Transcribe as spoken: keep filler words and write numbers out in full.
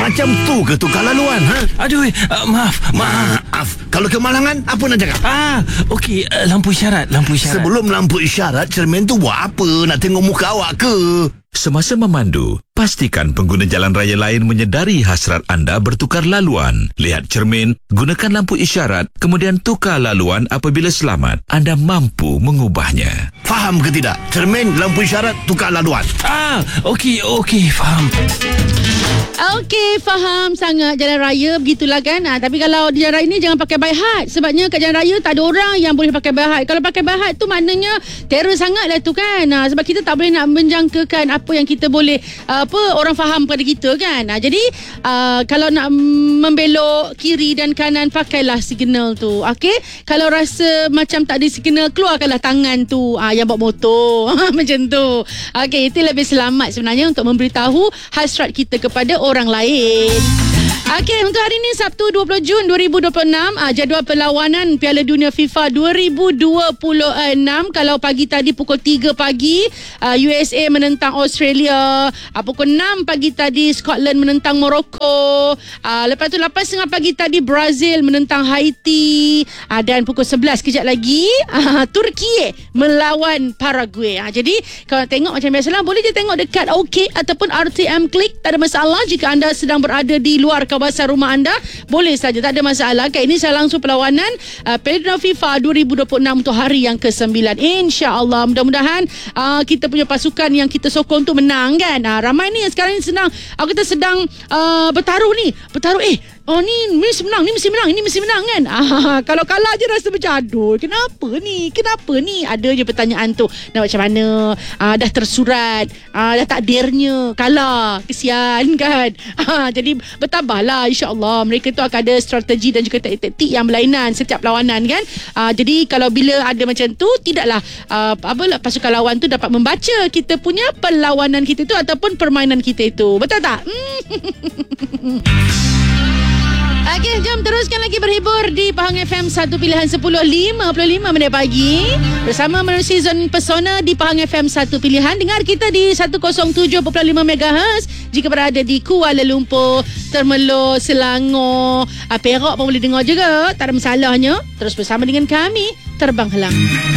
Macam tu ke tukar laluan, ha? Aduh, uh, maaf, maaf. Maaf. Kalau kemalangan, apa nak cakap? Ah, okey, uh, lampu isyarat, lampu isyarat. Sebelum lampu isyarat, cermin tu buat apa? Nak tengok muka awak ke? Semasa memandu, pastikan pengguna jalan raya lain menyedari hasrat anda bertukar laluan. Lihat cermin, gunakan lampu isyarat, kemudian tukar laluan apabila selamat. Anda mampu mengubahnya. Faham ke tidak? Cermin, lampu isyarat, tukar laluan. Ah, okey, okey, faham. Okey, faham sangat jalan raya begitulah kan. Ha, tapi kalau di jalan raya ni jangan pakai by heart. Sebabnya kat jalan raya tak ada orang yang boleh pakai by heart. Kalau pakai by heart tu maknanya terror sangatlah tu kan. Ha, sebab kita tak boleh nak menjangkakan apa yang kita boleh uh, apa orang faham pada kita kan. Ha, jadi uh, kalau nak membelok kiri dan kanan pakailah signal tu. Okey, kalau rasa macam tak ada signal, keluarkanlah tangan tu uh, yang bawa motor. Macam tu. Okey, itu lebih selamat sebenarnya untuk memberitahu hasrat kita kepada orang lain. Okey, untuk hari ini Sabtu dua puluh Jun dua ribu dua puluh enam, uh, jadual perlawanan Piala Dunia FIFA dua ribu dua puluh enam. Kalau pagi tadi pukul tiga pagi uh, U S A menentang Australia, uh, pukul enam pagi tadi Scotland menentang Morocco, uh, lepas tu lapan tiga puluh pagi tadi Brazil menentang Haiti, uh, dan pukul sebelas kejap lagi uh, Turki melawan Paraguay. Uh, jadi kalau nak tengok macam biasalah, boleh je tengok dekat OK ataupun R T M Klik, tak ada masalah. Jika anda sedang berada di luar kawasan rumah anda, boleh saja, tak ada masalah. Okay, ini saya langsung perlawanan uh, Piala Dunia FIFA dua ribu dua puluh enam untuk hari yang kesembilan. InsyaAllah, mudah-mudahan uh, kita punya pasukan yang kita sokong tu menang kan. Uh, ramai ni yang sekarang ni senang, uh, kita sedang uh, bertaruh ni, bertaruh eh oh ni mesti menang, ni mesti menang, ini mesti menang kan. Ah, kalau kalah je rasa macam aduh, kenapa ni? Kenapa ni? Ada je pertanyaan tu. Nak macam mana? Ah, dah tersurat, ah, dah takdirnya kalah. Kesian kan. Ah, jadi bertabahlah, insya-Allah. Mereka tu akan ada strategi dan juga taktik yang berlainan setiap lawanan kan. Ah, jadi kalau bila ada macam tu, tidaklah ah, apa pasukan lawan tu dapat membaca kita punya perlawanan kita tu ataupun permainan kita itu. Betul tak? Hmm. Okey, jom teruskan lagi berhibur di Pahang F M satu Pilihan sepuluh lima puluh lima minit pagi bersama menerusi Zon Pesona di Pahang F M satu Pilihan. Dengar kita di seratus tujuh perpuluhan lima megahertz jika berada di Kuala Lumpur, Temerloh, Selangor, Perak pun boleh dengar juga, tak ada masalahnya. Terus bersama dengan kami, Terbang Helang.